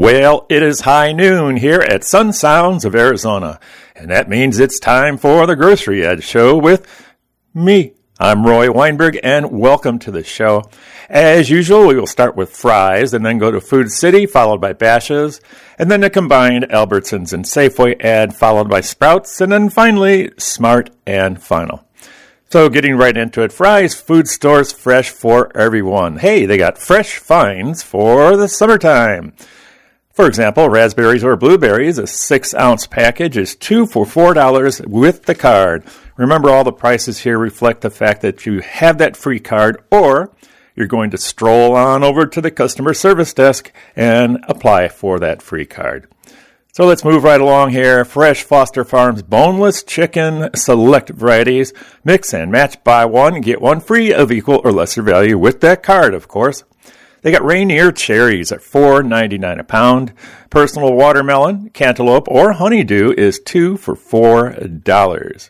Well, it is high noon here at Sun Sounds of Arizona, and that means it's time for the Grocery Ed Show with me. I'm Roy Weinberg, and welcome to the show. As usual, we will start with Fry's and then go to Food City, followed by Bashas', and then a combined Albertsons and Safeway ad, followed by Sprouts, and then finally Smart and Final. So getting right into it, Fry's Food Stores fresh for everyone. Hey, they got fresh finds for the summertime. For example, raspberries or blueberries, a 6-ounce package is 2 for $4 with the card. Remember, all the prices here reflect the fact that you have that free card, or you're going to stroll on over to the customer service desk and apply for that free card. So let's move right along here. Fresh Foster Farms boneless chicken select varieties. Mix and match, buy one, get one free of equal or lesser value with that card, of course. They got Rainier cherries at $4.99 a pound. Personal watermelon, cantaloupe, or honeydew is 2 for $4.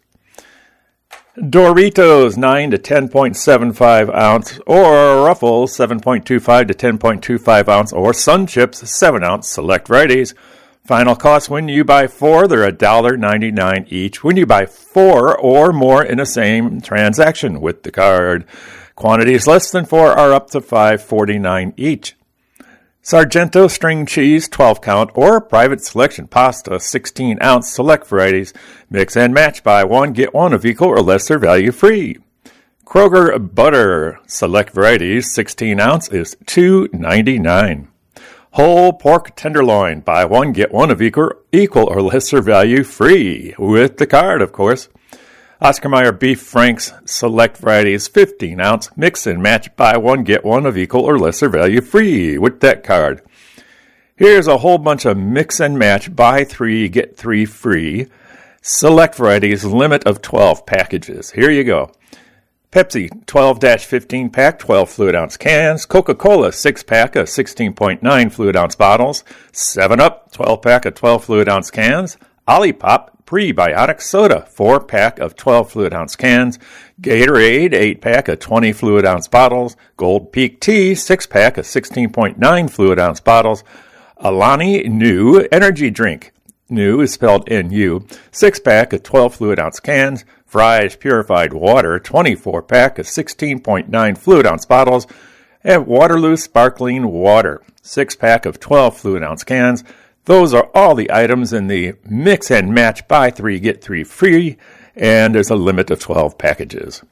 Doritos 9 to 10.75 ounce, or Ruffles 7.25 to 10.25 ounce, or Sun Chips 7 ounce select varieties. Final cost when you buy 4, they're $1.99 each when you buy 4 or more in the same transaction with the card. Quantities less than 4 are up to $5.49 each. Sargento string cheese 12 count or private selection pasta 16 ounce select varieties. Mix and match, buy one, get one of equal or lesser value free. Kroger butter select varieties 16 ounce is $2.99. Whole pork tenderloin, buy one, get one of equal or lesser value free with the card, of course. Oscar Mayer Beef Franks select varieties 15 ounce. Mix and match, buy one, get one of equal or lesser value free with that card. Here's a whole bunch of mix and match, buy 3, get 3 free. Select varieties, limit of 12 packages. Here you go. Pepsi 12-15 pack, 12 fluid ounce cans. Coca-Cola 6 pack of 16.9 fluid ounce bottles. 7-Up 12 pack of 12 fluid ounce cans. Olipop prebiotic soda 4 pack of 12 fluid ounce cans. Gatorade 8 pack of 20 fluid ounce bottles. Gold Peak Tea 6 pack of 16.9 fluid ounce bottles. Alani Nu energy drink. Nu is spelled N-U. 6 pack of 12 fluid ounce cans. Fry's purified water 24 pack of 16.9 fluid ounce bottles. And Waterloo sparkling water 6 pack of 12 fluid ounce cans. Those are all the items in the mix and match, buy 3, get 3 free, and there's a limit of 12 packages.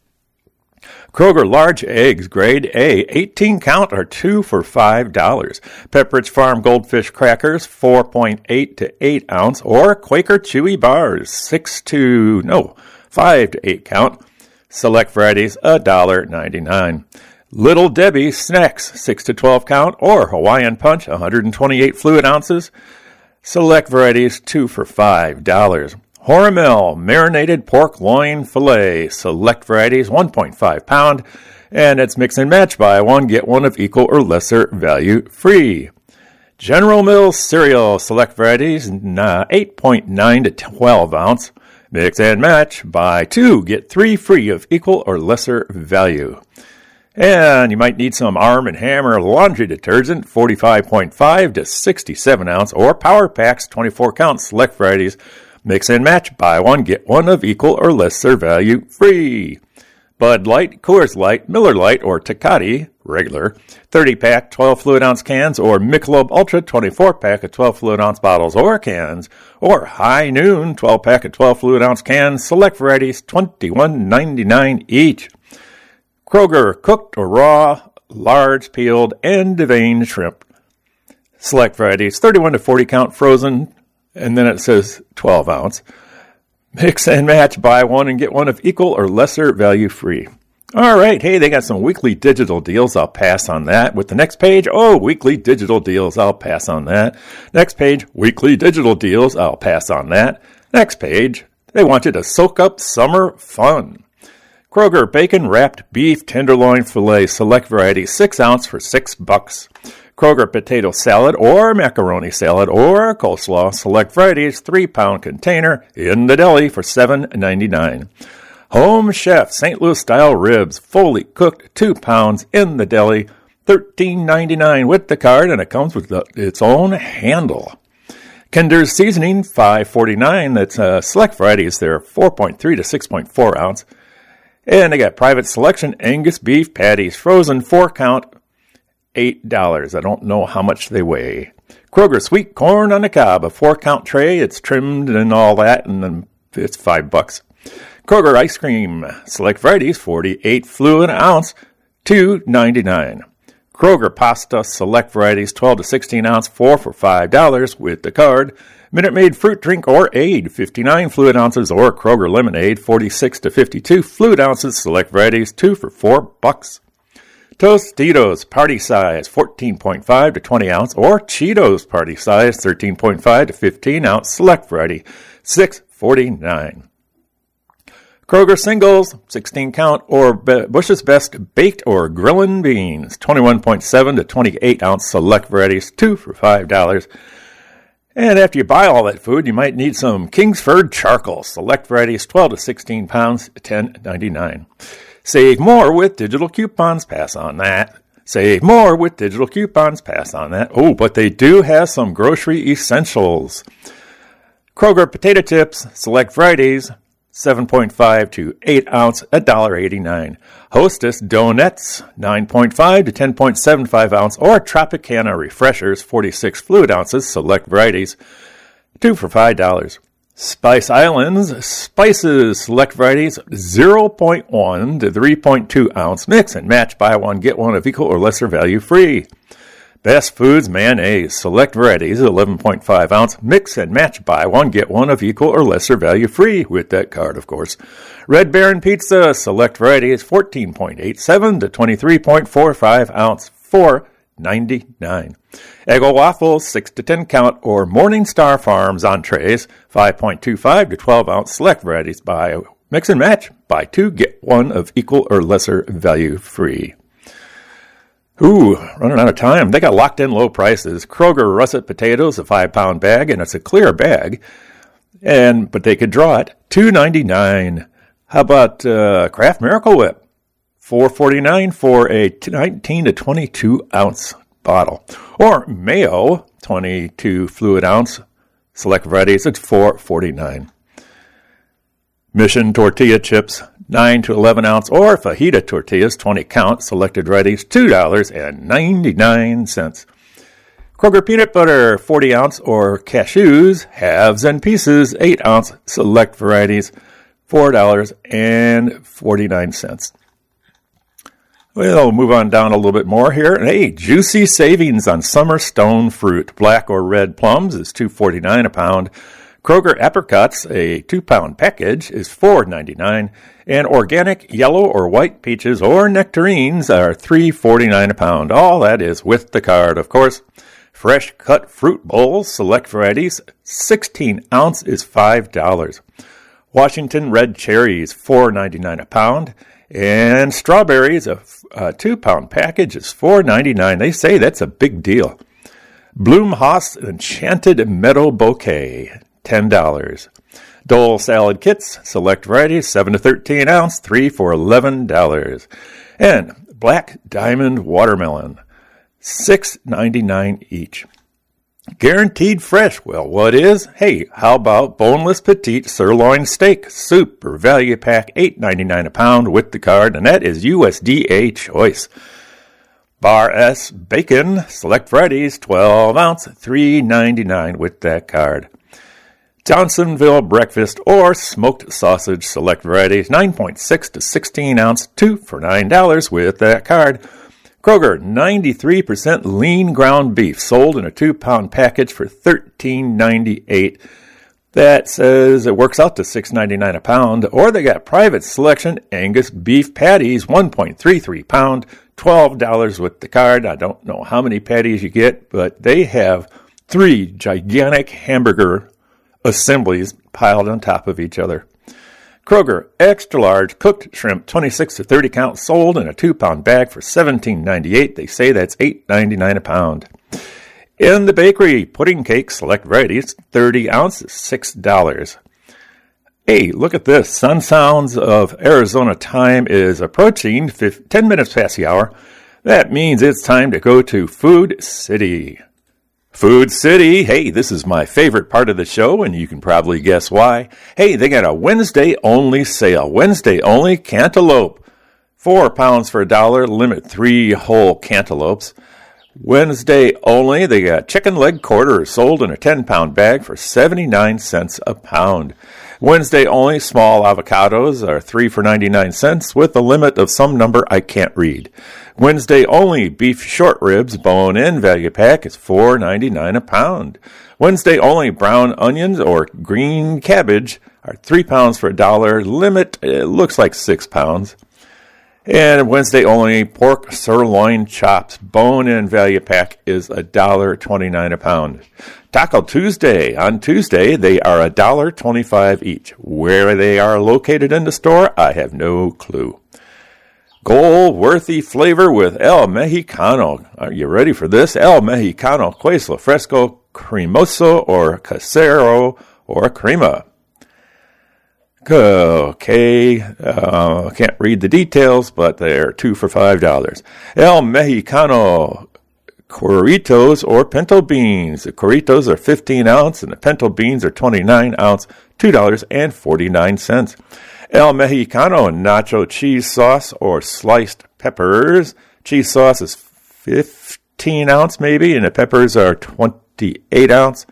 Kroger large eggs, grade A, 18 count are 2 for $5. Pepperidge Farm Goldfish crackers, 4.8 to 8 ounce, or Quaker Chewy bars, 5 to 8 count. Select varieties, $1.99. Little Debbie snacks, 6 to 12 count, or Hawaiian Punch, 128 fluid ounces. Select varieties, 2 for $5. Hormel marinated pork loin filet, select varieties, 1.5 pound, and it's mix and match, buy one, get one of equal or lesser value free. General Mills cereal, select varieties, 8.9 to 12 ounce, mix and match, buy 2, get 3 free of equal or lesser value. And you might need some Arm & Hammer laundry detergent, 45.5 to 67 ounce, or Power Packs, 24 count, select varieties. Mix and match, buy one, get one of equal or lesser value free. Bud Light, Coors Light, Miller Lite, or Tecate, regular, 30-pack, 12 fluid ounce cans, or Michelob Ultra, 24-pack of 12 fluid ounce bottles or cans, or High Noon, 12-pack of 12 fluid ounce cans, select varieties, $21.99 each. Kroger, cooked or raw, large, peeled, and deveined shrimp. Select varieties, 31 to 40 count frozen, and then it says 12 ounce. Mix and match, buy one and get one of equal or lesser value free. All right, hey, they got some weekly digital deals. I'll pass on that. With the next page, weekly digital deals. I'll pass on that. Next page, weekly digital deals. I'll pass on that. Next page, they want you to soak up summer fun. Kroger bacon-wrapped beef tenderloin filet, select variety, 6 ounce for $6. Kroger potato salad or macaroni salad or coleslaw, select varieties, 3-pound container in the deli for $7.99. Home Chef St. Louis style ribs, fully cooked, 2 pounds in the deli, $13.99 with the card, and it comes with its own handle. Kinder's Seasoning, $5.49. That's select varieties there, 4.3 to 6.4 ounce. And they got Private Selection Angus beef patties, frozen 4-count, $8. I don't know how much they weigh. Kroger Sweet Corn on the Cob, a 4-count tray. It's trimmed and all that, and then it's $5. Kroger Ice Cream, select varieties, 48 fluid ounce, $2.99. Kroger Pasta, select varieties, 12 to 16 ounce, 4 for $5 with the card. Minute Maid Fruit Drink or Aid, 59 fluid ounces, or Kroger Lemonade, 46 to 52 fluid ounces, select varieties, 2 for $4. Tostitos Party Size, 14.5 to 20 ounce, or Cheetos Party Size, 13.5 to 15 ounce, select variety, $6.49. Kroger Singles, 16 count, or Bush's Best Baked or Grillin' Beans, 21.7 to 28 ounce, select varieties, 2 for $5. And after you buy all that food, you might need some Kingsford Charcoal, select varieties, 12 to 16 pounds, $10.99. Save more with digital coupons, pass on that. Save more with digital coupons, pass on that. Oh, but they do have some grocery essentials. Kroger Potato Chips, select varieties, 7.5 to 8 ounce, $1.89. Hostess Donuts, 9.5 to 10.75 ounce, or Tropicana Refreshers, 46 fluid ounces, select varieties, 2 for $5. Spice Islands Spices, select varieties, 0.1 to 3.2 ounce, mix and match, buy one, get one of equal or lesser value free. Best Foods Mayonnaise, select varieties, 11.5 ounce, mix and match, buy one, get one of equal or lesser value free with that card, of course. Red Baron Pizza, select varieties, 14.87 to 23.45 ounce, $4.99. Eggo Waffles, 6 to 10 count, or Morningstar Farms entrees, 5.25 to 12 ounce, select varieties, buy mix and match, buy 2, get 1 of equal or lesser value free. Ooh, running out of time. They got locked in low prices. Kroger Russet Potatoes, a 5-pound bag, and it's a clear bag. But they could draw it. $2.99. How about Kraft Miracle Whip? $4.49 for a 19 to 22 ounce bottle. Or Mayo, 22 fluid ounce, select varieties. It's $4.49. Mission Tortilla Chips, 9 to 11 ounce, or fajita tortillas, 20 count, selected varieties, $2.99. Kroger Peanut Butter, 40 ounce, or cashews, halves and pieces, 8 ounce, select varieties, $4.49. We'll move on down a little bit more here. Hey, juicy savings on summer stone fruit. Black or red plums is $2.49 a pound. Kroger apricots, a 2-pound package, is $4.99, and organic yellow or white peaches or nectarines are $3.49 a pound. All that is with the card, of course. Fresh cut fruit bowls, select varieties, 16 ounce is $5. Washington red cherries, $4.99 a pound, and strawberries, a 2-pound package, is $4.99. They say that's a big deal. Bloomhaus Enchanted Meadow Bouquet, $10. Dole salad kits, select varieties, 7 to 13 ounce, 3 for $11. And Black Diamond watermelon, $6.99 each. Guaranteed fresh. Well, what is? Hey, how about boneless petite sirloin steak, super value pack, $8.99 a pound with the card, and that is USDA choice. Bar S bacon, select varieties, 12 ounce, $3.99 with that card. Johnsonville breakfast or smoked sausage, select varieties, 9.6 to 16 ounce, 2 for $9 with that card. Kroger, 93% lean ground beef, sold in a 2-pound package for $13.98. That says it works out to $6.99 a pound. Or they got Private Selection Angus beef patties, 1.33 pound, $12 with the card. I don't know how many patties you get, but they have 3 gigantic hamburger assemblies piled on top of each other. Kroger extra large cooked shrimp, 26 to 30 count, sold in a 2-pound bag for $17.98. They say that's $8.99 a pound. In the bakery, pudding cake, select varieties, 30 ounces, $6. Hey, look at this. Sun Sounds of Arizona time is approaching 10 minutes past the hour. That means it's time to go to Food City. Food City, hey, this is my favorite part of the show, and you can probably guess why. Hey, they got a Wednesday-only sale. Wednesday-only cantaloupe. 4 pounds for $1, limit 3 whole cantaloupes. Wednesday only, they got chicken leg quarters sold in a 10-pound bag for 79 cents a pound. Wednesday only, small avocados are 3 for 99 cents with a limit of some number I can't read. Wednesday only, beef short ribs, bone-in value pack is $4.99 a pound. Wednesday only, brown onions or green cabbage are 3 pounds for $1. Limit, it looks like 6 pounds. And Wednesday only, pork sirloin chops, bone-in value pack is $1.29 a pound. Taco Tuesday. On Tuesday, they are $1.25 each. Where they are located in the store, I have no clue. Goal-worthy flavor with El Mexicano. Are you ready for this? El Mexicano, queso fresco, cremoso, or casero, or crema. Okay, can't read the details, but they're 2 for $5. El Mexicano Corritos or pinto beans. The Corritos are 15 ounce and the pinto beans are 29 ounce, $2.49. El Mexicano nacho cheese sauce or sliced peppers. Cheese sauce is 15 ounce maybe, and the peppers are 28 ounce,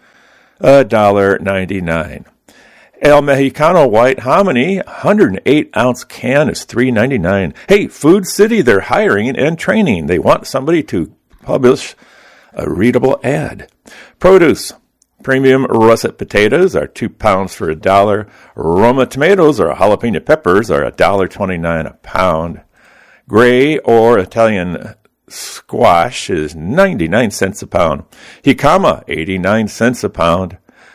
$1.99. El Mexicano white hominy, 108-ounce can is $3.99. Hey, Food City, they're hiring and training. They want somebody to publish a readable ad. Produce, premium russet potatoes are 2 pounds for $1. Roma tomatoes or jalapeno peppers are $1.29 a pound. Gray or Italian squash is 99 cents a pound. Jicama, 89 cents a pound.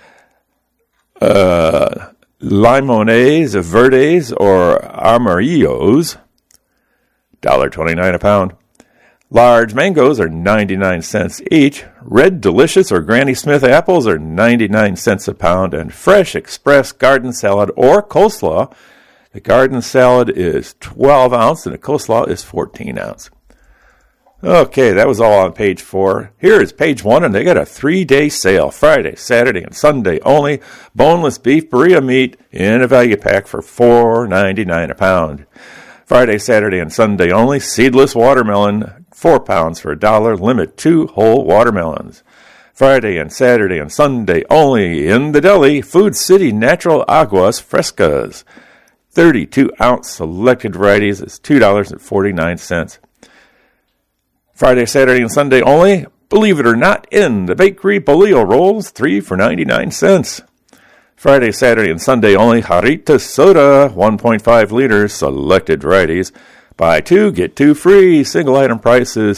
Limones, verdes, or amarillos, $1.29 a pound. Large mangoes are 99 cents each. Red Delicious or Granny Smith apples are 99 cents a pound. And fresh express garden salad or coleslaw. The garden salad is 12 ounce and the coleslaw is 14 ounce. Okay, that was all on page 4. Here is page 1, and they got a 3-day sale. Friday, Saturday, and Sunday only. Boneless beef burrito meat in a value pack for $4.99 a pound. Friday, Saturday, and Sunday only. Seedless watermelon, 4 pounds for $1. Limit 2 whole watermelons. Friday and Saturday and Sunday only. In the deli, Food City Natural Aguas Frescas. 32-ounce selected varieties is $2.49. Friday, Saturday, and Sunday only. Believe it or not, in the bakery, Bolillo rolls, 3 for 99 cents. Friday, Saturday, and Sunday only. Jarrita soda, 1.5 liters, selected varieties. Buy 2, get 2 free. Single item price is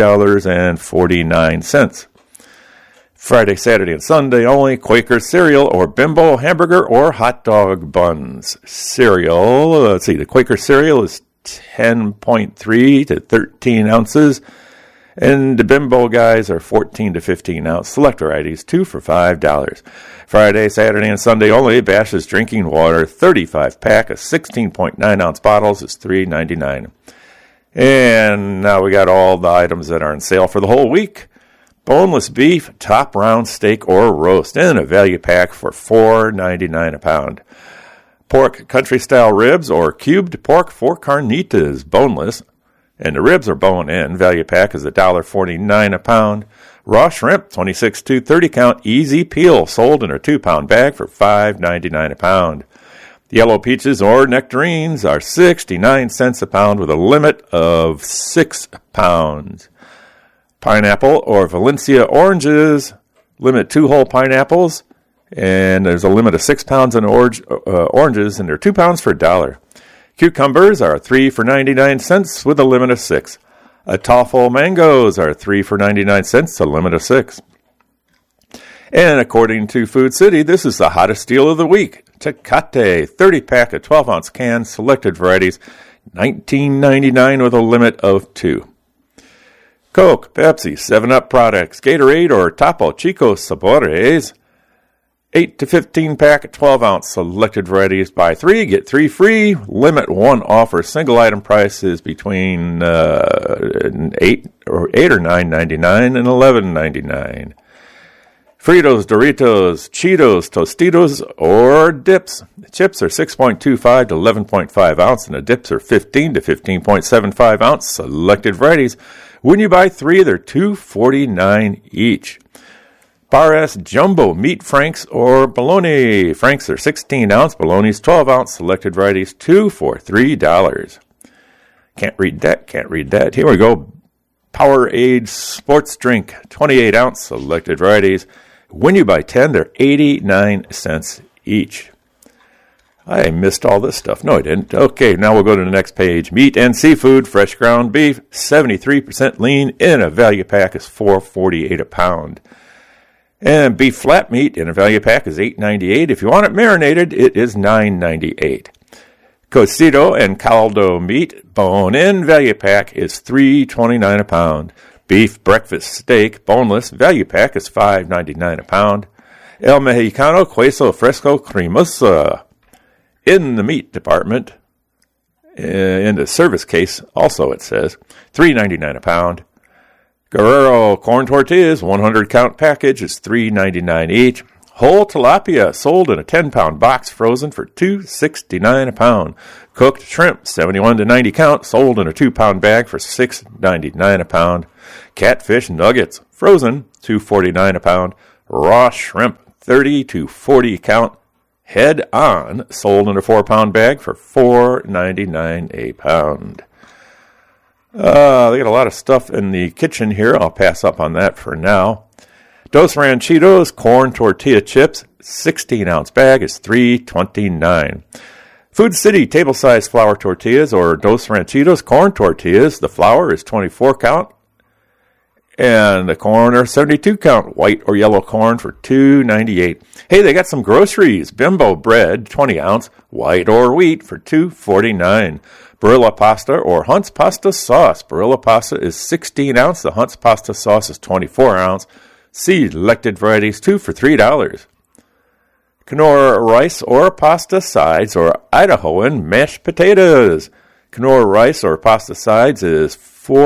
$2.49. Friday, Saturday, and Sunday only. Quaker cereal or Bimbo hamburger or hot dog buns. Cereal, let's see, the Quaker cereal is 10.3 to 13 ounces. And the Bimbo guys are 14 to 15 ounce. Select varieties, 2 for $5. Friday, Saturday, and Sunday only. Bash's drinking water, 35 pack of 16.9 ounce bottles is $3.99. And now we got all the items that are on sale for the whole week. Boneless beef, top round steak or roast in a value pack for $4.99 a pound. Pork country style ribs or cubed pork for carnitas, boneless. And the ribs are bone-in. Value pack is $1.49 a pound. Raw shrimp, 26 to 30 count, easy peel, sold in a 2-pound bag for $5.99 a pound. Yellow peaches or nectarines are 69 cents a pound with a limit of 6 pounds. Pineapple or Valencia oranges, limit 2 whole pineapples, and there's a limit of 6 pounds in oranges, and they're 2 pounds for $1. Cucumbers are 3 for 99 cents with a limit of 6. Atafel mangoes are 3 for 99 cents, a limit of 6. And according to Food City, this is the hottest deal of the week. Tecate, 30-pack of 12-ounce cans, selected varieties, $19.99 with a limit of 2. Coke, Pepsi, 7-Up products, Gatorade or Topo Chico Sabores, 8 to 15 pack at 12 ounce. Selected varieties. Buy 3, get 3 free. Limit 1 offer. Single item price is between $8 or $9.99 and $11.99. Fritos, Doritos, Cheetos, Tostitos, or dips. The chips are 6.25 to 11.5 ounce, and the dips are 15 to 15.75 ounce. Selected varieties. When you buy 3, they're $2.49 each. Bar S Jumbo Meat Franks or Bologna. Franks are 16 ounce, Bologna's 12 ounce. Selected varieties, 2 for $3. Can't read that. Here we go. Powerade Sports Drink, 28 ounce. Selected varieties. When you buy 10, they're 89 cents each. I missed all this stuff. No, I didn't. Okay, now we'll go to the next page. Meat and seafood, fresh ground beef, 73% lean in a value pack is $4.48 a pound. And beef flat meat in a value pack is $8.98. If you want it marinated, it is $9.98. Cocido and caldo meat, bone-in value pack is $3.29 a pound. Beef breakfast steak, boneless, value pack is $5.99 a pound. El Mexicano Queso Fresco Cremosa. In the meat department, in the service case, also it says, $3.99 a pound. Guerrero corn tortillas, 100 count package is $3.99 each. Whole tilapia sold in a 10-pound box, frozen for $2.69 a pound. Cooked shrimp, 71 to 90 count, sold in a 2-pound bag for $6.99 a pound. Catfish nuggets, frozen, $2.49 a pound. Raw shrimp, 30 to 40 count, head on, sold in a 4-pound bag for $4.99 a pound. They got a lot of stuff in the kitchen here. I'll pass up on that for now. Dos Ranchitos corn tortilla chips, 16-ounce bag is $3.29. Food City table-size flour tortillas or Dos Ranchitos corn tortillas. The flour is 24 count and the corn are 72 count, white or yellow corn for $2.98. Hey, they got some groceries. Bimbo bread, 20 ounce, white or wheat for $2.49. Barilla pasta or Hunt's pasta sauce. Barilla pasta is 16 ounce. The Hunt's pasta sauce is 24 ounce. Selected varieties, 2 for $3. Knorr rice or pasta sides or Idahoan mashed potatoes. Knorr rice or pasta sides is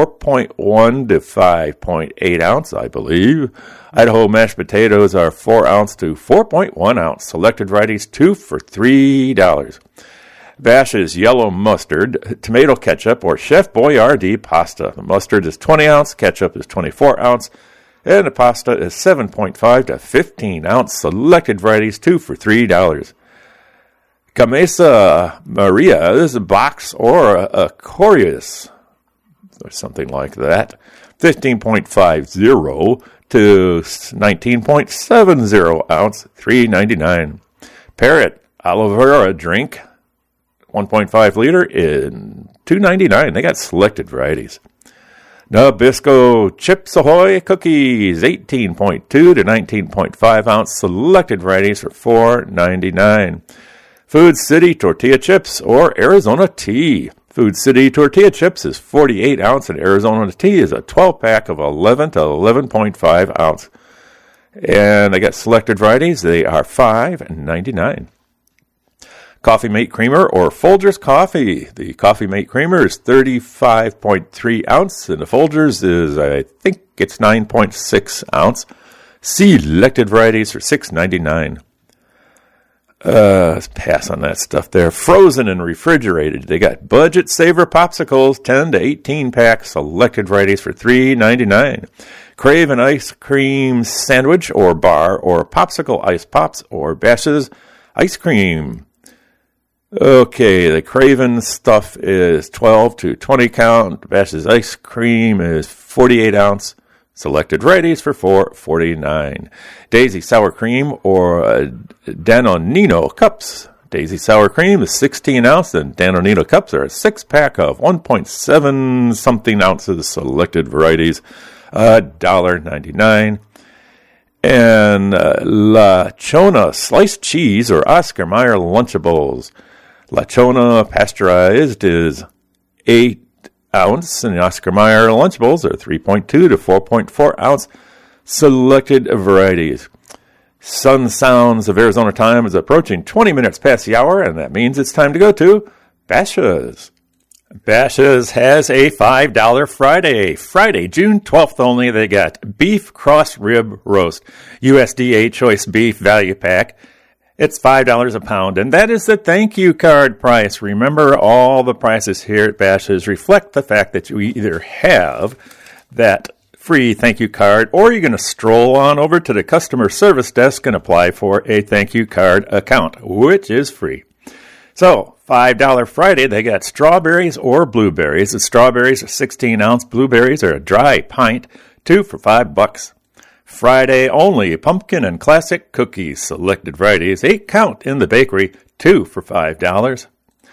4.1 to 5.8 ounce, I believe. Idaho mashed potatoes are 4 ounce to 4.1 ounce. Selected varieties, 2 for $3. Bash's yellow mustard, tomato ketchup, or Chef Boyardee pasta. The mustard is 20 ounce, ketchup is 24 ounce, and the pasta is 7.5 to 15 ounce. Selected varieties, 2 for $3. Camesa Maria is a box or a Corius, or something like that. 15.50 to 19.70 ounce, $3.99. Parrot aloe vera drink, 1.5 liter in $2.99. They got selected varieties. Nabisco Chips Ahoy cookies, 18.2 to 19.5 ounce. Selected varieties for $4.99. Food City tortilla chips or Arizona tea. Food City tortilla chips is 48 ounce and Arizona tea is a 12-pack of 11 to 11.5 ounce. And they got selected varieties. They are $5.99. Coffee Mate Creamer or Folgers Coffee. The Coffee Mate Creamer is 35.3 ounce, and the Folgers is, I think it's 9.6 ounce. Selected varieties for $6.99. Let's pass on that stuff there. Frozen and refrigerated. They got Budget Saver Popsicles, 10 to 18 packs. Selected varieties for $3.99. Crave an ice cream sandwich or bar or popsicle ice pops or Bash's ice cream. Okay, the Craven stuff is 12 to 20 count. Bash's ice cream is 48 ounce. Selected varieties for $4.49. Daisy sour cream or Danonino cups. Daisy sour cream is 16 ounce, and Danonino cups are a 6-pack of 1.7 something ounces. Selected varieties, $1.99. And La Chona sliced cheese or Oscar Mayer Lunchables. La Chona pasteurized is 8 ounce, and the Oscar Mayer Lunchables are 3.2 to 4.4 ounce. Selected varieties. Sun Sounds of Arizona time is approaching 20 minutes past the hour, and that means it's time to go to Bashas'. Bashas' has a $5 Friday, June 12th only. They got beef cross rib roast, USDA choice beef value pack. It's $5 a pound, and that is the thank you card price. Remember, all the prices here at Bashas' reflect the fact that you either have that free thank you card, or you're going to stroll on over to the customer service desk and apply for a thank you card account, which is free. So, $5 Friday, they got strawberries or blueberries. The strawberries are 16-ounce, blueberries are a dry pint, 2 for $5. Friday only, pumpkin and classic cookies, selected varieties, 8 count in the bakery, 2 for $5.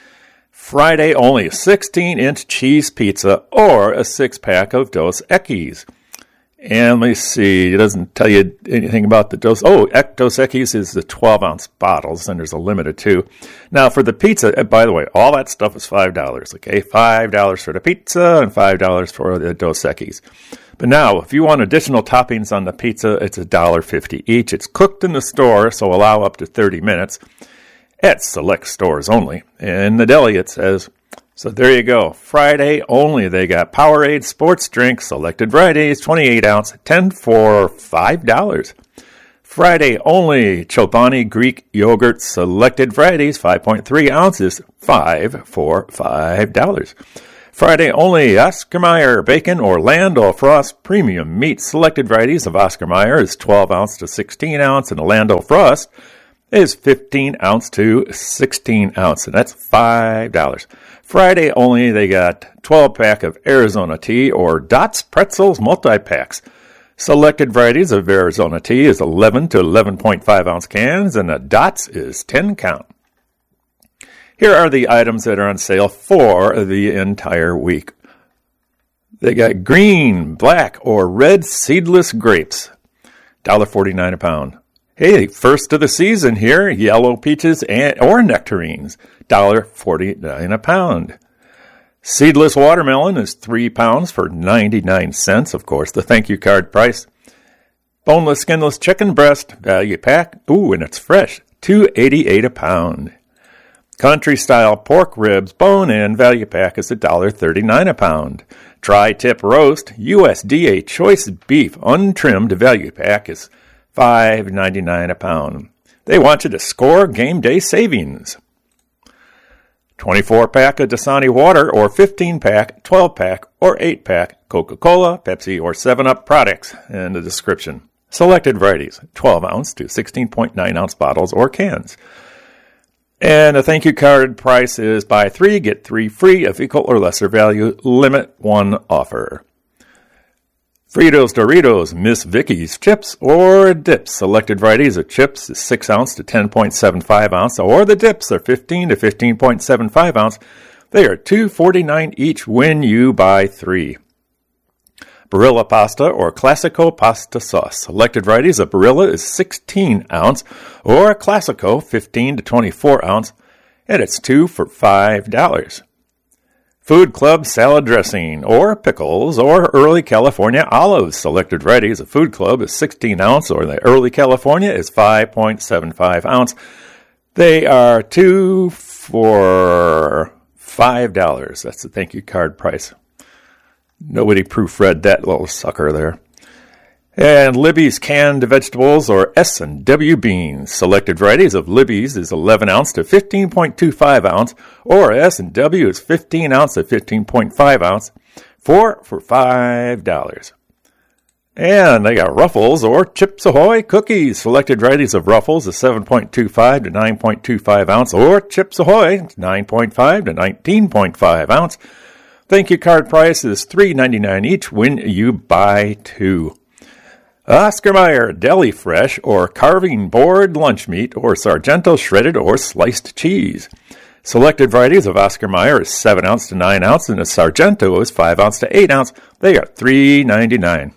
Friday only, 16-inch cheese pizza or a 6-pack of Dos Equis. And let me see, it doesn't tell you anything about the Dos. Oh, Dos Equis is the 12-ounce bottles, and there's a limit of 2. Now, for the pizza, by the way, all that stuff is $5, okay? $5 for the pizza and $5 for the Dos Equis. But now, if you want additional toppings on the pizza, it's $1.50 each. It's cooked in the store, so allow up to 30 minutes at select stores only. In the deli, it says. So there you go. Friday only, they got Powerade sports drink, selected varieties, 28-ounce, 10 for $5. Friday only, Chobani Greek yogurt, selected varieties, 5.3 ounces, 5 for $5. Friday only, Oscar Mayer bacon or Land O'Frost premium meat, selected varieties of Oscar Mayer is 12 ounce to 16 ounce, and the Land O'Frost is 15 ounce to 16 ounce, and that's $5. Friday only, they got 12-pack of Arizona tea or Dots Pretzels multi-packs. Selected varieties of Arizona tea is 11 to 11.5 ounce cans, and the Dots is 10 count. Here are the items that are on sale for the entire week. They got green, black, or red seedless grapes, $1.49 a pound. Hey, first of the season here, yellow peaches or nectarines, $1.49 a pound. Seedless watermelon is 3 pounds for 99 cents, of course, the thank you card price. Boneless, skinless chicken breast, value pack, and it's fresh, $2.88 a pound. Country-style pork ribs, bone-in, value pack is $1.39 a pound. Tri-tip roast, USDA choice beef, untrimmed, value pack is $5.99 a pound. They want you to score game day savings. 24-pack of Dasani water or 15-pack, 12-pack, or 8-pack Coca-Cola, Pepsi, or 7-Up products in the description. Selected varieties, 12-ounce to 16.9-ounce bottles or cans. And the thank you card price is buy 3, get 3 free of equal or lesser value, limit 1 offer. Fritos, Doritos, Miss Vicky's chips or dips. Selected varieties of chips is 6 ounce to 10.75 ounce, or the dips are 15 to 15.75 ounce. They are $2.49 each when you buy 3. Barilla pasta or Classico pasta sauce. Selected varieties of Barilla is 16 ounce, or Classico 15 to 24 ounce, and it's 2 for $5. Food Club salad dressing, or pickles, or Early California olives. Selected varieties of Food Club is 16 ounce, or the Early California is 5.75 ounce. They are 2 for $5. That's the thank you card price. Nobody proofread that little sucker there. And Libby's canned vegetables or S&W beans. Selected varieties of Libby's is 11 ounce to 15.25 ounce, or S&W is 15 ounce to 15.5 ounce, 4 for $5. And they got Ruffles or Chips Ahoy cookies. Selected varieties of Ruffles is 7.25 to 9.25 ounce, or Chips Ahoy 9.5 to 19.5 ounce. Thank you card price is $3.99 each when you buy 2. Oscar Mayer Deli Fresh or Carving Board lunch meat or Sargento shredded or sliced cheese. Selected varieties of Oscar Mayer is 7 ounce to 9 ounce, and the Sargento is 5 ounce to 8 ounce. They are $3.99.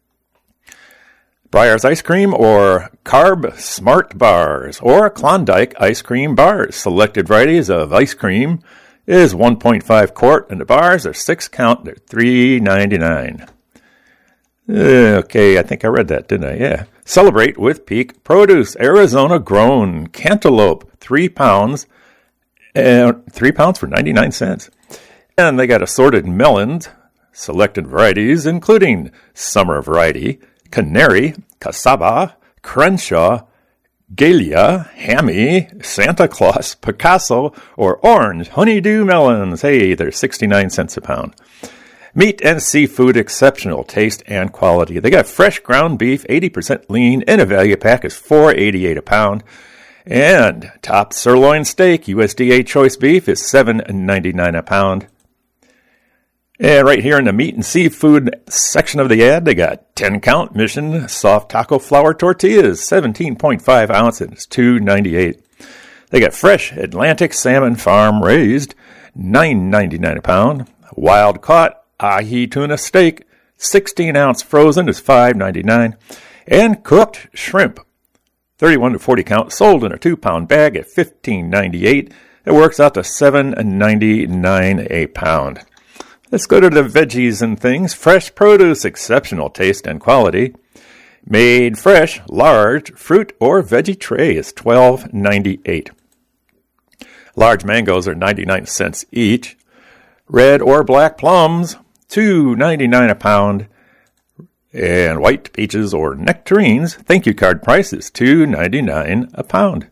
Breyer's ice cream or Carb Smart bars or Klondike ice cream bars. Selected varieties of ice cream is 1.5 quart, and the bars are 6 count. They're $3.99. Okay, I think I read that, didn't I? Yeah. Celebrate with Peak Produce, Arizona grown cantaloupe, 3 pounds, 3 pounds for 99 cents. And they got assorted melons, selected varieties, including summer variety, canary, cassava, crenshaw, Galia, Hammy, Santa Claus, Picasso, or orange honeydew melons. Hey, they're 69 cents a pound. Meat and seafood, exceptional taste and quality. They got fresh ground beef, 80% lean, in a value pack is $4.88 a pound. And top sirloin steak, USDA choice beef, is $7.99 a pound. And right here in the meat and seafood section of the ad, they got 10-count Mission soft taco flour tortillas, 17.5 ounce, and it's $2.98. They got fresh Atlantic salmon farm raised, $9.99 a pound. Wild caught ahi tuna steak, 16-ounce frozen, is $5.99. And cooked shrimp, 31 to 40 count, sold in a 2-pound bag at $15.98. It works out to $7.99 a pound. Let's go to the veggies and things. Fresh produce, exceptional taste and quality. Made fresh, large fruit or veggie tray is $12.98. Large mangoes are 99 cents each. Red or black plums, $2.99 a pound. And white peaches or nectarines, thank you card price is $2.99 a pound.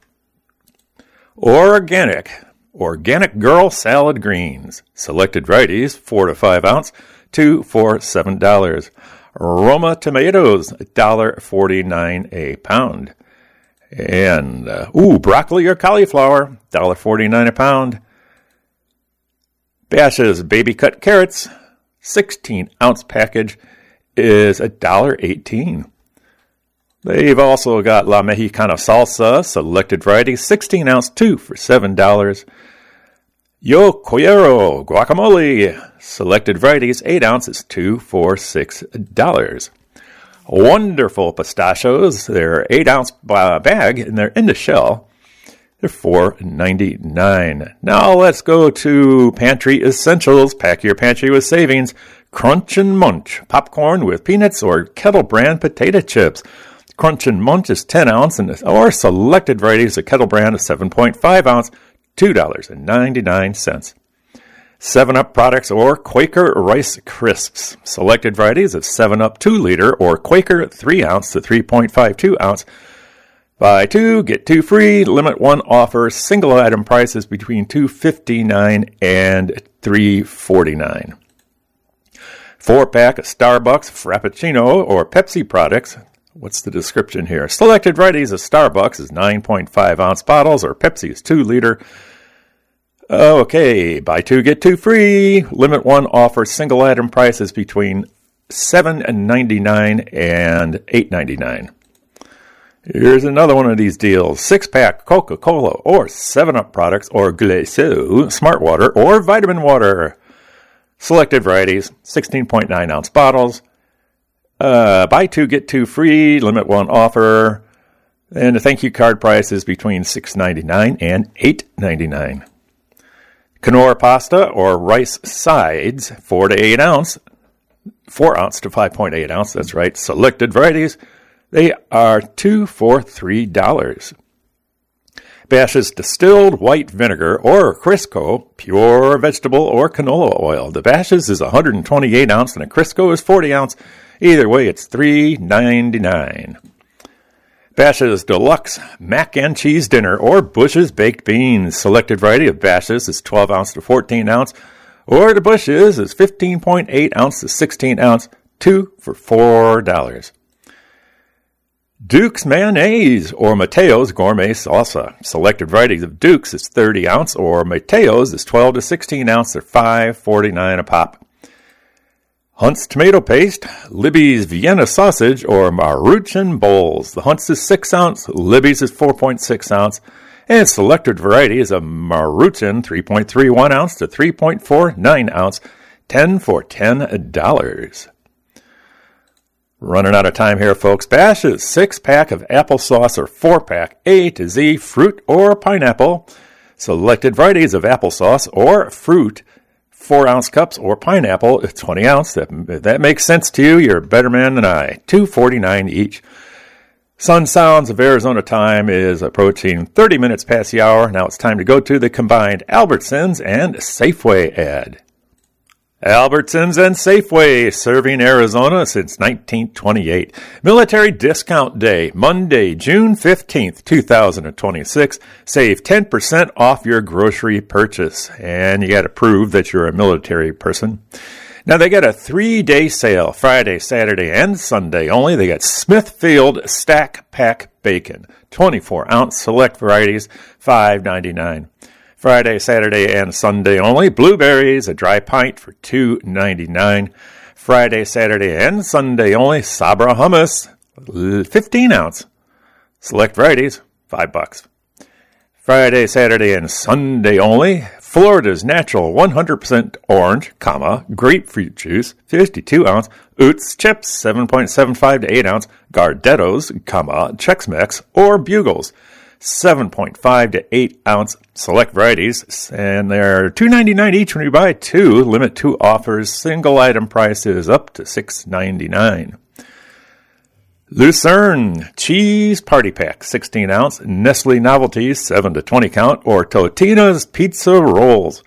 Organic Girl salad greens. Selected varieties, 4 to 5 ounce, 2 for $7. Roma tomatoes, $1.49 a pound. And, broccoli or cauliflower, $1.49 a pound. Bash's baby cut carrots, 16-ounce package, is $1.18. They've also got La Mexicana salsa, selected varieties, 16-ounce, 2 for $7. Yo Collero guacamole, selected varieties, 8 ounces, 2 for $6. Wonderful pistachios, they're 8-ounce bag, and they're in the shell. They're $4.99. Now let's go to Pantry Essentials. Pack your pantry with savings. Crunch and Munch, popcorn with peanuts or Kettle Brand potato chips. Crunch and Munch is 10 ounce, or selected varieties of Kettle Brand is 7.5 ounce, $2.99. 7-Up products or Quaker Rice Crisps. Selected varieties of 7-Up 2-liter or Quaker 3 ounce to 3.52 ounce. Buy 2, get 2 free. Limit 1 offer. Single item prices between $2.59 and $3.49. 4-pack of Starbucks Frappuccino or Pepsi products. What's the description here? Selected varieties of Starbucks is 9.5 ounce bottles, or Pepsi is 2-liter. Okay, buy 2, get 2 free. Limit 1 offer. Single item prices between $7.99 and $8.99. Here's another one of these deals. 6-pack Coca-Cola or 7-Up products or Glacéau, Smart Water, or Vitamin Water. Selected varieties, 16.9 ounce bottles. Buy 2, get 2 free. Limit 1 offer. And the thank you card price is between $6.99 and $8.99. Knorr pasta or rice sides, 4 to 8 ounce. 4 ounce to 5.8 ounce, that's right. Selected varieties. They are 2 for $3. Bash's distilled white vinegar or Crisco, pure vegetable or canola oil. The Bash's is 128 ounce and a Crisco is 40 ounce. Either way, it's $3.99. Bash's Deluxe Mac and Cheese Dinner or Bush's Baked Beans. Selected variety of Bash's is 12 ounce to 14 ounce, or the Bush's is 15.8 ounce to 16 ounce, 2 for $4. Duke's Mayonnaise or Mateo's Gourmet Salsa. Selected varieties of Duke's is 30 ounce or Mateo's is 12 to 16 ounce. They're $5.49 a pop. Hunt's Tomato Paste, Libby's Vienna Sausage, or Maruchan Bowls. The Hunt's is 6 ounce, Libby's is 4.6 ounce, and selected varieties of Maruchan 3.31 ounce to 3.49 ounce, 10 for $10. Running out of time here, folks. Bash's 6-pack of applesauce or 4-pack A to Z fruit or pineapple. Selected varieties of applesauce or fruit, 4-ounce cups, or pineapple, 20 ounce. That makes sense to you. You're a better man than I. $2.49 each. Sun Sounds of Arizona time is approaching 30 minutes past the hour. Now it's time to go to the combined Albertsons and Safeway ad. Albertsons and Safeway, serving Arizona since 1928. Military Discount Day, Monday, June 15th, 2026. Save 10% off your grocery purchase. And you got to prove that you're a military person. Now, they got a 3-day sale, Friday, Saturday, and Sunday only. They got Smithfield Stack Pack Bacon, 24-ounce select varieties, $5.99. Friday, Saturday, and Sunday only. Blueberries, a dry pint for $2.99. Friday, Saturday, and Sunday only. Sabra hummus, 15-ounce. Select varieties, $5. Friday, Saturday, and Sunday only. Florida's natural 100% orange, grapefruit juice, 52-ounce. Oots chips, 7.75 to 8-ounce. Gardettos, Chex-Mix, or Bugles, 7.5 to 8-ounce select varieties, and they're $2.99 each when you buy two. Limit 2 offers. Single item price is up to $6.99. Lucerne Cheese Party Pack, 16-ounce. Nestle Novelties, 7 to 20 count, or Totino's Pizza Rolls,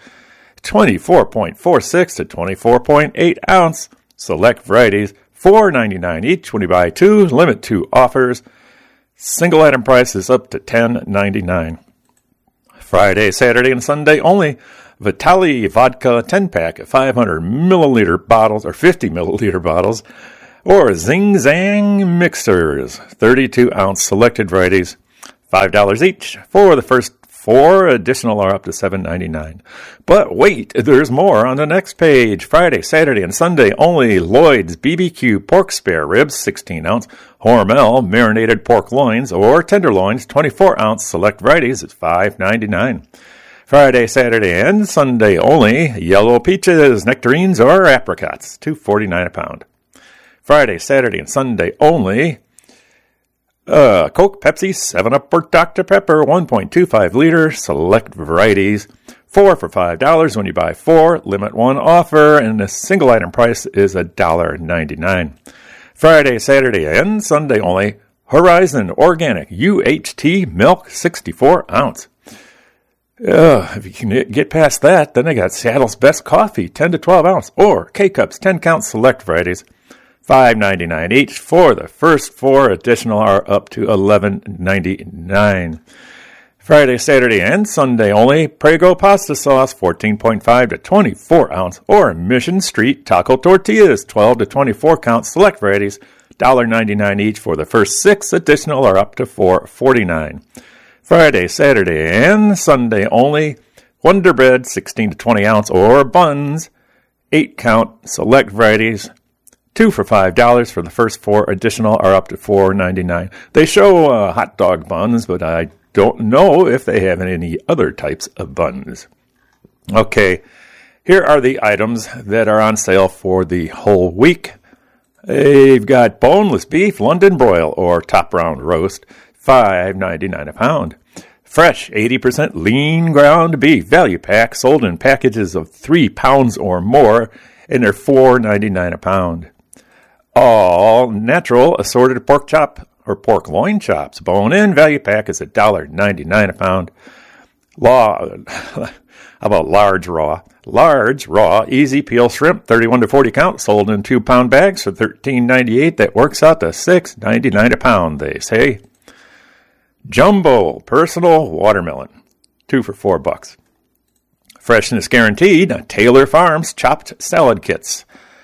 24.46 to 24.8 ounce. Select varieties, $4.99 each when you buy two. Limit 2 offers. Single item price is up to $10.99. Friday, Saturday, and Sunday only. Vitali Vodka 10-pack at 500 milliliter bottles or 50 milliliter bottles. Or Zing Zang Mixers, 32-ounce selected varieties, $5 each. For the first 4, additional are up to $7.99. But wait, there's more on the next page. Friday, Saturday, and Sunday only. Lloyd's BBQ pork spare ribs, 16-ounce. Hormel marinated pork loins or tenderloins, 24-ounce select varieties at $5.99. Friday, Saturday, and Sunday only. Yellow peaches, nectarines, or apricots, $2.49 a pound. Friday, Saturday, and Sunday only. Coke, Pepsi, 7-Up, or Dr. Pepper, 1.25 liter, select varieties. 4 for $5 when you buy 4. Limit 1 offer, and the single item price is $1.99. Friday, Saturday, and Sunday only. Horizon Organic UHT Milk, 64-ounce. If you can get past that, then they got Seattle's Best Coffee, 10 to 12 ounce, or K-Cups, 10-count select varieties. $5.99 each. For the first 4, additional are up to $11.99. Friday, Saturday, and Sunday only. Prego pasta sauce, 14.5 to 24 ounce, or Mission Street taco tortillas, 12 to 24 count select varieties, $1.99 each. For the first 6, additional are up to $4.49. Friday, Saturday, and Sunday only. Wonder Bread, 16 to 20 ounce, or buns, 8 count select varieties, 2 for $5. For the first 4, additional are up to $4.99. They show hot dog buns, but I don't know if they have any other types of buns. Okay, here are the items that are on sale for the whole week. They've got boneless beef, London broil, or top round roast, $5.99 a pound. Fresh 80% lean ground beef value pack, sold in packages of 3 pounds or more, and they're $4.99 a pound. All natural assorted pork chop or pork loin chops, bone-in value pack is $1.99 a pound. How about large raw? Large raw easy peel shrimp, 31 to 40 count, sold in 2-pound bags for $13.98. That works out to $6.99 a pound, they say. Jumbo personal watermelon, 2 for $4. Freshness guaranteed. Taylor Farms chopped salad kits,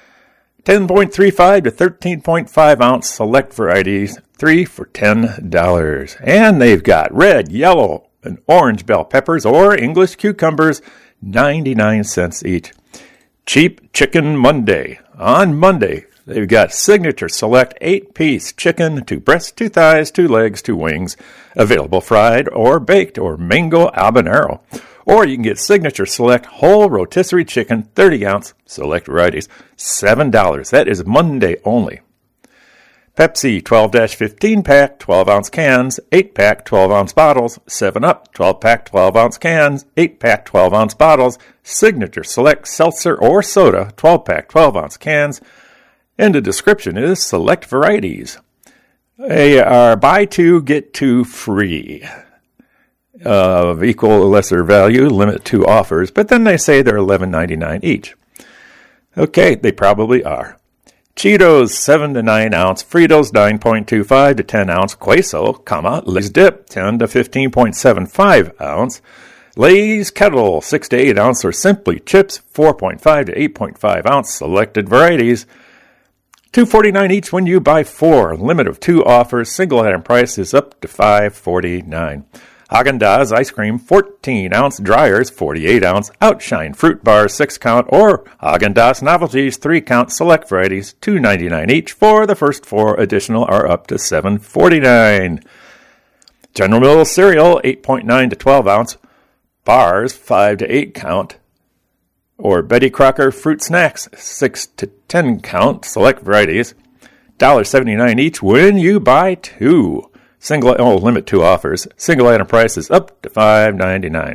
10.35 to 13.5 ounce select varieties, 3 for $10. And they've got red, yellow, and orange bell peppers or English cucumbers, 99 cents each. Cheap Chicken Monday. On Monday, they've got Signature Select 8-piece chicken, 2 breasts, 2 thighs, 2 legs, 2 wings, available fried or baked, or mango habanero. Or you can get Signature Select whole rotisserie chicken, 30-ounce select varieties, $7. That is Monday only. Pepsi 12-15 pack, 12-ounce cans, 8-pack, 12-ounce bottles. 7-Up 12-pack, 12-ounce cans, 8-pack, 12-ounce bottles. Signature Select seltzer or soda, 12-pack, 12-ounce cans. And the description is select varieties. They are buy two, get two free. Of equal or lesser value, limit two offers. But then they say they're $11.99 each. Okay, they probably are. Cheetos 7 to 9 ounce, Fritos 9.25 to 10 ounce, Queso, Lay's Dip 10 to 15.75 ounce, Lay's Kettle 6 to 8 ounce, or Simply Chips 4.5 to 8.5 ounce, selected varieties. $2.49 each when you buy 4. Limit of 2 offers. Single item price is up to $5.49. Haagen-Dazs ice cream 14 ounce, Dryers 48 ounce, Outshine fruit bars 6 count, or Haagen-Dazs novelties 3 count, select varieties $2.99 each. For the first 4 additional are up to $7.49. General Mills cereal 8.9 to 12 ounce, bars 5 to 8 count, or Betty Crocker fruit snacks 6 to 10 count, select varieties $1.79 each when you buy 2. Limit 2 offers. Single item price is up to $5.99.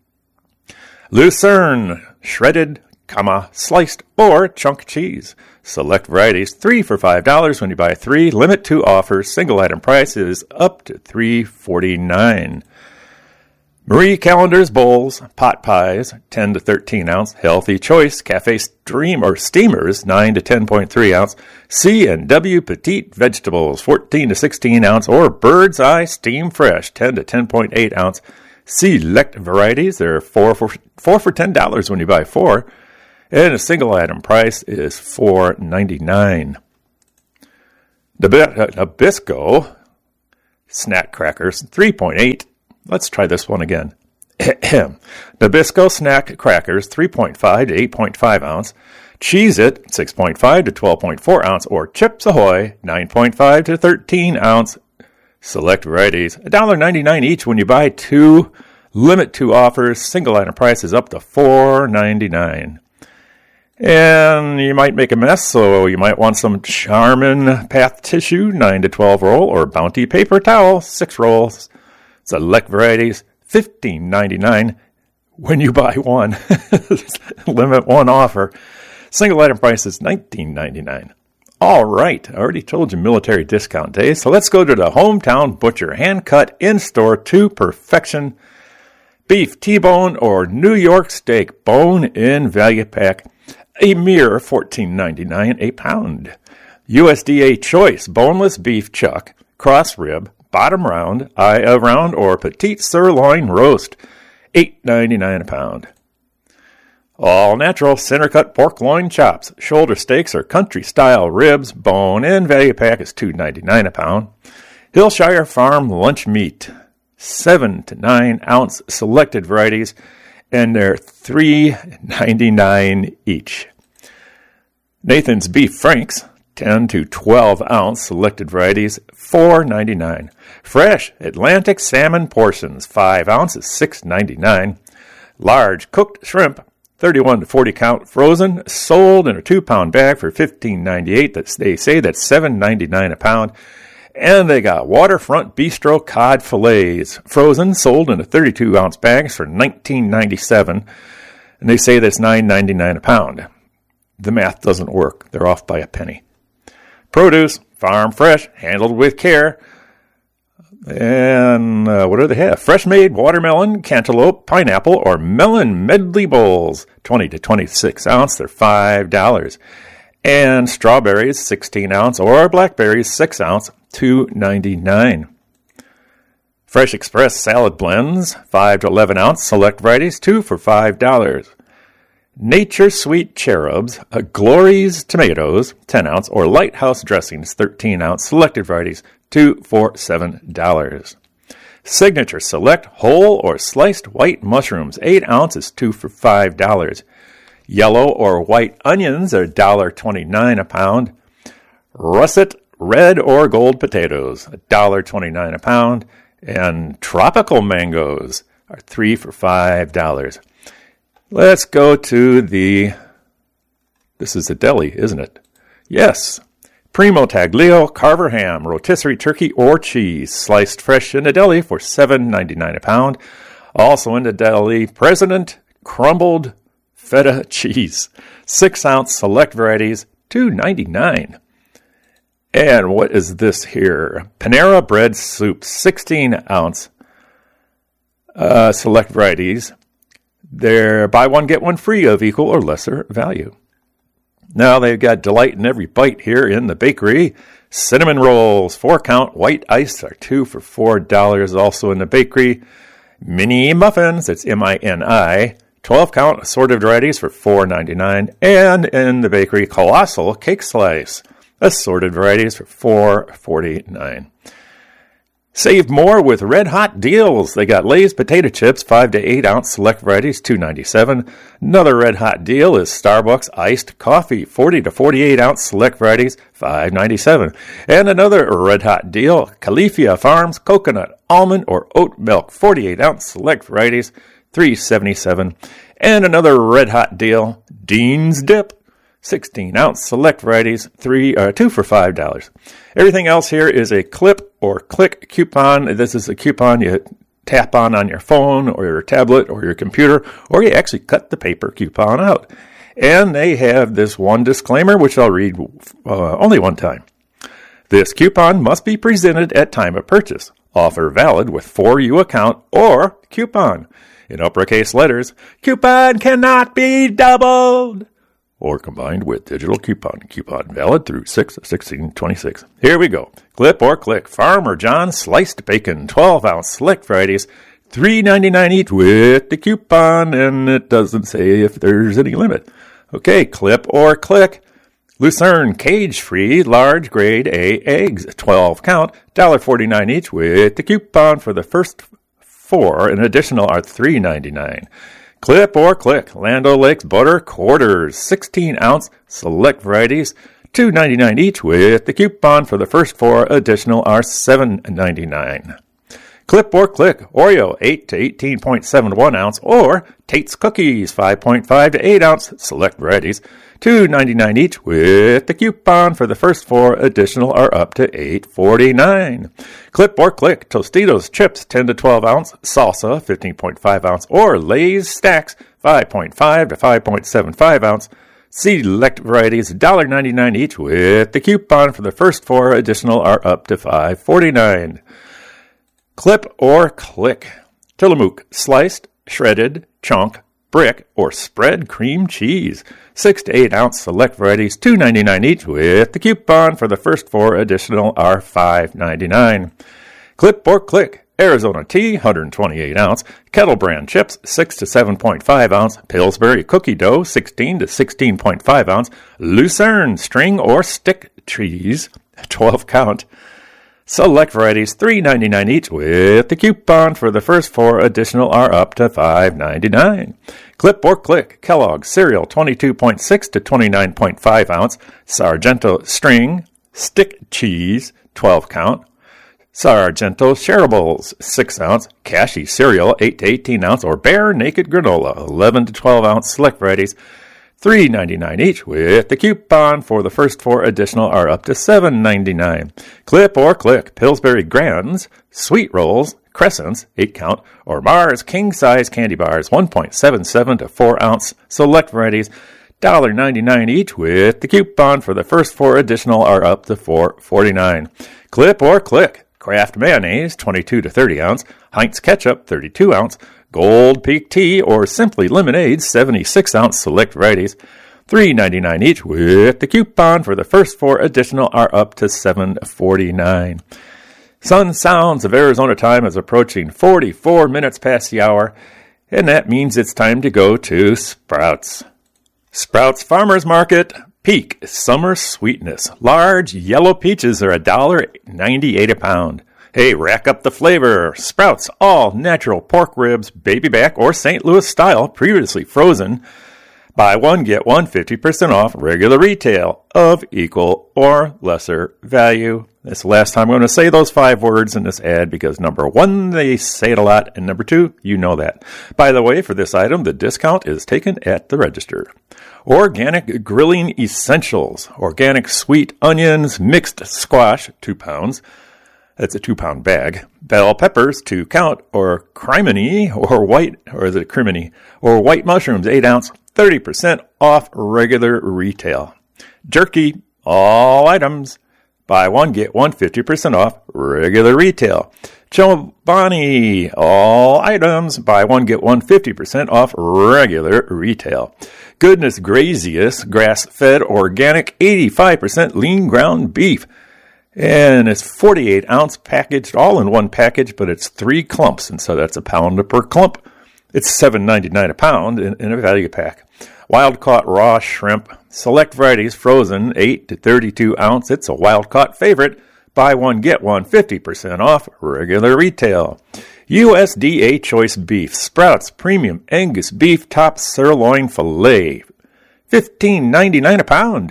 Lucerne, shredded, sliced, or chunk cheese. Select varieties 3 for $5 when you buy 3. Limit 2 offers. Single item price is up to $3.49. Marie Callender's bowls, pot pies, 10 to 13 ounce. Healthy Choice Cafe steamers, 9 to 10.3 ounce. C&W Petite vegetables, 14 to 16 ounce, or Bird's Eye Steam Fresh, 10 to 10.8 ounce. Select varieties, they're 4 for $10 when you buy 4, and a single item price is $4.99. Nabisco snack crackers, 3.8. Let's try this one again. Nabisco snack crackers, 3.5 to 8.5 ounce. Cheez-It, 6.5 to 12.4 ounce. Or Chips Ahoy, 9.5 to 13 ounce. Select varieties, $1.99 each when you buy 2. Limit 2 offers. Single item price is up to $4.99. And you might make a mess, so you might want some Charmin Path Tissue, 9 to 12 roll. Or Bounty Paper Towel, 6 rolls. Select varieties, $15.99 when you buy 1. Limit 1 offer. Single item price is $19.99. All right, I already told you military discount day, so let's go to the Hometown Butcher. Hand cut in-store to perfection. Beef T-bone or New York steak bone-in value pack. A mere $14.99 a pound. USDA Choice boneless beef chuck, cross rib, bottom round, eye of round, or petite sirloin roast, $8.99 a pound. All natural center cut pork loin chops, shoulder steaks, or country style ribs, bone in value pack is $2.99 a pound. Hillshire Farm lunch meat, 7 to 9 ounce selected varieties, and they're $3.99 each. Nathan's Beef Franks, 10 to 12 ounce selected varieties, $4.99. Fresh Atlantic salmon portions, 5 ounces, $6.99. Large cooked shrimp, 31 to 40 count frozen, sold in a 2-pound bag for $15.98. They say that's $7.99 a pound. And they got Waterfront Bistro cod fillets, frozen, sold in a 32 ounce bags for $19.97. And they say that's $9.99 a pound. The math doesn't work. They're off by a penny. Produce, farm fresh, handled with care. And what do they have? Fresh made watermelon, cantaloupe, pineapple, or melon medley bowls, 20 to 26 ounce. They're $5. And strawberries, 16 ounce, or blackberries, 6 ounce, $2.99. Fresh Express salad blends, 5 to 11 ounce, select varieties, 2 for $5. Nature Sweet Cherubs, Glory's tomatoes, 10 ounce, or Lighthouse dressings, 13 ounce, selected varieties, 2 for $7. Signature Select whole or sliced white mushrooms, 8 ounces, 2 for $5. Yellow or white onions are $1.29 a pound. Russet red or gold potatoes, $1.29 a pound. And tropical mangoes are 3 for $5. Let's go to this is a deli, isn't it? Yes. Primo Taglio, Carver ham, rotisserie turkey or cheese, sliced fresh in a deli for $7.99 a pound. Also in the deli, President crumbled feta cheese, 6-ounce select varieties, $2.99. And what is this here? Panera bread soup, 16-ounce select varieties. They're buy one, get one free of equal or lesser value. Now they've got delight in every bite here in the bakery. Cinnamon rolls, 4-count, white ice are 2 for $4. Also in the bakery. Mini muffins, it's M-I-N-I, 12-count assorted varieties for $4.99. And in the bakery, Colossal cake slice, assorted varieties for $4.49. Save more with red hot deals. They got Lay's potato chips, 5 to 8 ounce select varieties, $2.97. Another red hot deal is Starbucks iced coffee, 40 to 48 ounce select varieties, $5.97. And another red hot deal, Califia Farms coconut, almond, or oat milk, 48 ounce select varieties, $3.77. And another red hot deal, Dean's Dip, 16-ounce select varieties, 2 for $5. Everything else here is a clip or click coupon. This is a coupon you tap on your phone or your tablet or your computer, or you actually cut the paper coupon out. And they have this one disclaimer, which I'll read only one time. This coupon must be presented at time of purchase. Offer valid with For You account or coupon. In uppercase letters, coupon cannot be doubled or combined with digital coupon. Coupon valid through 6/16/26. Here we go. Clip or click. Farmer John sliced bacon, 12-ounce select varieties, $3.99 each with the coupon, and it doesn't say if there's any limit. Okay, clip or click. Lucerne cage-free large grade A eggs, 12-count, $1.49 each with the coupon. For the first 4, an additional are $3.99. Clip or click. Land O'Lakes butter quarters, 16-ounce select varieties, $2.99 each with the coupon. For the first 4, additional are $7.99. Clip or click. Oreo 8 to 18.71 ounce or Tate's cookies 5.5 to 8 ounce select varieties, $2.99 each with the coupon. For the first 4, additional are up to $8.49. Clip or click. Tostitos chips 10 to 12 ounce, salsa 15.5 ounce or Lay's stacks 5.5 to 5.75 ounce. Select varieties $1.99 each with the coupon. For the first 4, additional are up to $5.49. Clip or click. Tillamook sliced, shredded, chunk, brick, or spread cream cheese, 6 to 8 ounce select varieties, $2.99 each with the coupon. For the first 4, additional are $5.99. Clip or click. Arizona tea, 128 ounce, Kettle brand chips, 6 to 7.5 ounce, Pillsbury cookie dough, 16 to 16.5 ounce, Lucerne string or stick cheese, 12 count. Select varieties, $3.99 each with the coupon. For the first 4, additional are up to $5.99. Clip or click. Kellogg's cereal, 22.6 to 29.5 ounce. Sargento string, stick cheese, 12 count. Sargento shareables, 6 ounce. Cashy cereal, 8 to 18 ounce. Or Bare Naked granola, 11 to 12 ounce. Select varieties, $3.99 each with the coupon. For the first 4, additional are up to $7.99. Clip or click. Pillsbury Grands, sweet rolls, crescents, 8 count, or Mars king size candy bars, 1.77 to 4 ounce. Select varieties, $1.99 each with the coupon. For the first 4, additional are up to $4.49. Clip or click. Kraft mayonnaise, 22 to 30 ounce. Heinz ketchup, 32 ounce. Gold Peak tea or Simply lemonade, 76 ounce select varieties, $3.99 each with the coupon. For the first 4, additional are up to $7.49. Sun Sounds of Arizona time is approaching 44 minutes past the hour, and that means it's time to go to Sprouts. Sprouts Farmers Market, Peak Summer Sweetness. Large yellow peaches are $1.98 a pound. Hey, rack up the flavor. Sprouts all natural pork ribs, baby back or St. Louis style, previously frozen, Buy one, get one 50% off regular retail of equal or lesser value. That's the last time I'm going to say those 5 words in this ad because number 1, they say it a lot, and number 2, you know that. By the way, for this item, the discount is taken at the register. Organic grilling essentials. Organic sweet onions, mixed squash, 2 pounds. That's a 2-pound bag. Bell peppers, 2 count, or criminy, or white, or is it criminy? Or white mushrooms, 8 ounce, 30% off regular retail. Jerky, all items. Buy one, get one 50% off regular retail. Chobani, all items. Buy one, get one 50% off regular retail. Goodness Grazious, grass-fed, organic, 85% lean ground beef. And it's 48 ounce packaged, all in one package, but it's 3 clumps, and so that's a pound per clump. It's $7.99 a pound in a value pack. Wild-caught raw shrimp, select varieties, frozen, 8 to 32 ounce. It's a wild-caught favorite. Buy one, get one, 50% off regular retail. USDA choice beef, Sprouts premium Angus beef top sirloin filet, $15.99 a pound.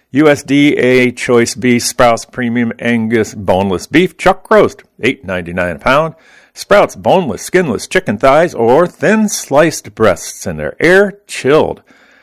USDA choice beef, Sprouts premium Angus boneless beef chuck roast, $8.99 a pound. Sprouts boneless, skinless chicken thighs or thin sliced breasts, and they're air chilled.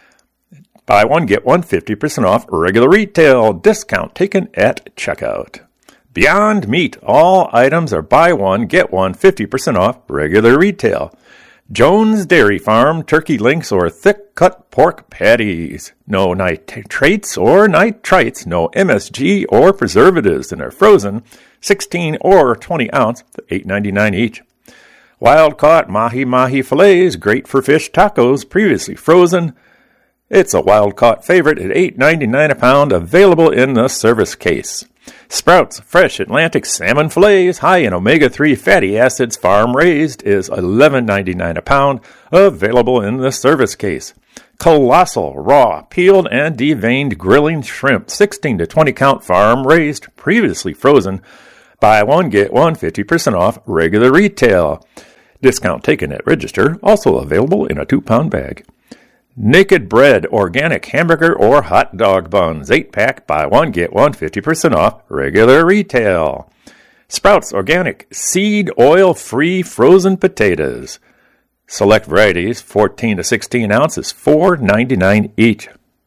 Buy one, get one 50% off regular retail. Discount taken at checkout. Beyond Meat, all items are buy one, get one 50% off regular retail. Jones Dairy Farm turkey links or thick-cut pork patties. No nitrates or nitrites, no MSG or preservatives, and are frozen, 16 or 20 ounce, $8.99 each. Wild-caught mahi-mahi fillets, great for fish tacos, previously frozen. It's a wild-caught favorite at $8.99 a pound, available in the service case. Sprouts fresh Atlantic salmon fillets, high in omega-3 fatty acids, farm-raised, is $11.99 a pound, available in the service case. Colossal raw, peeled and deveined grilling shrimp, 16 to 20 count, farm-raised, previously frozen. Buy one, get one 50% off regular retail. Discount taken at register, also available in a 2-pound bag. Naked Bread, organic hamburger or hot dog buns, 8-pack, buy one, get one 50% off regular retail. Sprouts organic seed oil-free frozen potatoes. Select varieties, 14 to 16 ounces, $4.99 each.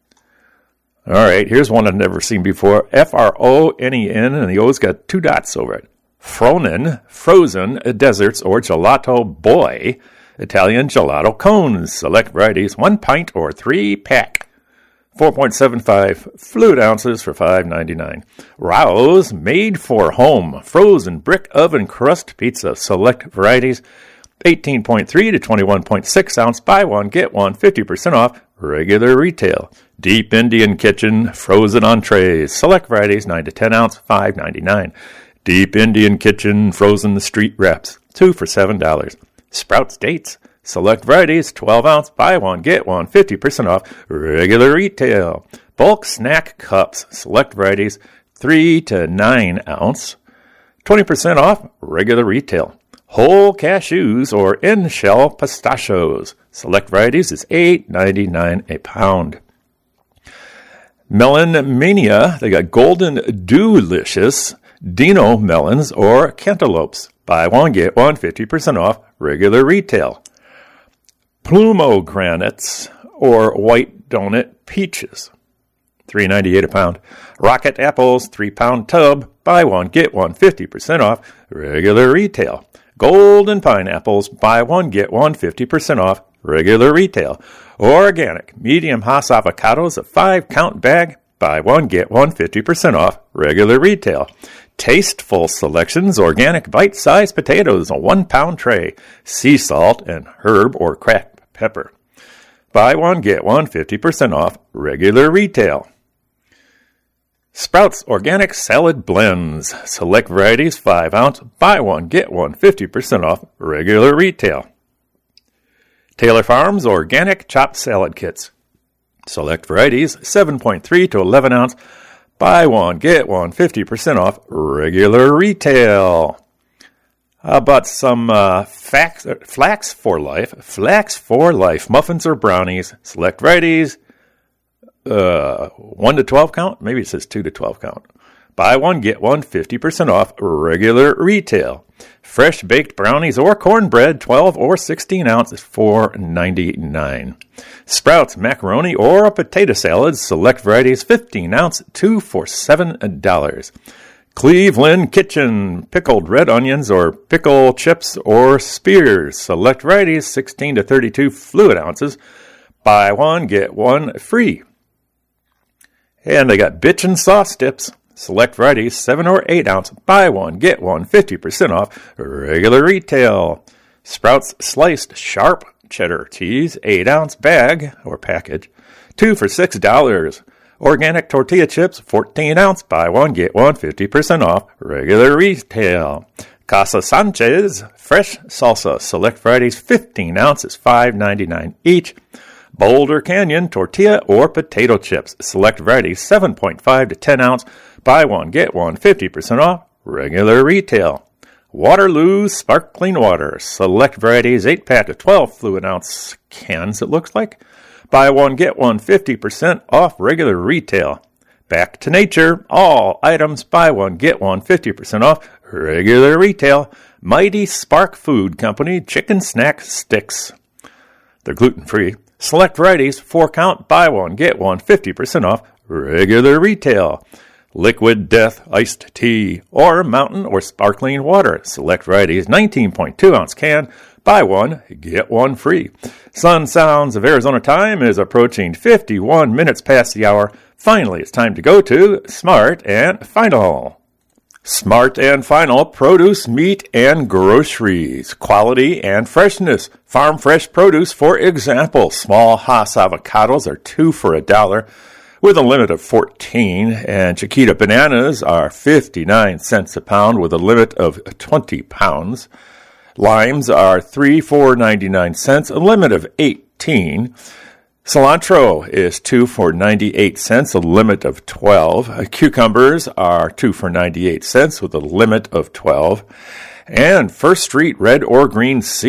All right, here's one I've never seen before. F-R-O-N-E-N, and the O's got 2 dots over it. Fronen, frozen desserts or gelato boy, Italian gelato cones. Select varieties, 1 pint or 3-pack. 4.75 fluid ounces for $5.99. Rao's made for home frozen brick oven crust pizza. Select varieties, 18.3 to 21.6 ounce. Buy one, get one 50% off regular retail. Deep Indian Kitchen frozen entrees. Select varieties, 9 to 10 ounce, $5.99. Deep Indian Kitchen frozen street wraps, 2 for $7. Sprouts dates. Select varieties, 12 ounce, buy one, get one, 50% off regular retail. Bulk snack cups. Select varieties, 3 to 9 ounce, 20% off regular retail. Whole cashews or in-shell pistachios. Select varieties is $8.99 a pound. Melon Mania, they got Golden Dewlicious Dino melons or cantaloupes. Buy one, get one, 50% off regular retail. Plumogranates or white donut peaches, $3.98 a pound. Rocket apples, 3-pound tub. Buy one, get one, 50% off regular retail. Golden pineapples, buy one, get one, 50% off regular retail. Organic medium Hass avocados, a 5-count bag. Buy one, get one, 50% off regular retail. Tasteful selections, organic bite-sized potatoes, a 1-pound tray. Sea salt and herb or cracked pepper. Buy one, get one, 50% off regular retail. Sprouts organic salad blends. Select varieties, 5 ounce. Buy one, get one, 50% off regular retail. Taylor Farms organic chopped salad kits. Select varieties, 7.3 to 11 ounce. Buy one, get one, 50% off regular retail. How about some Flax for Life? Flax for Life muffins or brownies. Select varieties. 1 to 12 count. Maybe it says 2 to 12 count. Buy one, get one, 50% off regular retail. Fresh baked brownies or cornbread, 12 or 16 ounces, $4.99. Sprouts macaroni or a potato salad, select varieties, 15 ounce, 2 for $7. Cleveland Kitchen pickled red onions or pickle chips or spears, select varieties, 16 to 32 fluid ounces. Buy one, get one free. And they got bitchin' sauce dips. Select varieties, 7 or 8 ounce. Buy one, get one, 50% off. Regular retail. Sprouts sliced sharp cheddar cheese, 8 ounce bag or package, 2 for $6. Organic tortilla chips, 14 ounce. Buy one, get one, 50% off. Regular retail. Casa Sanchez fresh salsa. Select varieties, 15 ounces, $5.99 each. Boulder Canyon tortilla or potato chips. Select varieties, 7.5 to 10 ounce. Buy one, get one, 50% off. Regular retail. Waterloo sparkling water. Select varieties, 8-pack to 12 fluid ounce cans, it looks like. Buy one, get one, 50% off regular retail. Back to Nature. All items, buy one, get one, 50% off regular retail. Mighty Spark Food Company chicken snack sticks. They're gluten-free. Select varieties, 4 count, buy one, get one, 50% off regular retail. Liquid Death iced tea or mountain or sparkling water. Select varieties, 19.2 ounce can. Buy one, get one free. Sun Sounds of Arizona time is approaching 51 minutes past the hour. Finally, it's time to go to Smart and Final. Smart and Final produce, meat, and groceries. Quality and freshness. Farm fresh produce, for example. Small Hass avocados are 2 for $1 with a limit of 14. And Chiquita bananas are 59 cents a pound with a limit of 20 pounds. Limes are 3 for 99 cents, a limit of 18. Cilantro is 2 for 98 cents, a limit of 12. Cucumbers are 2 for 98 cents with a limit of 12. And First Street red or green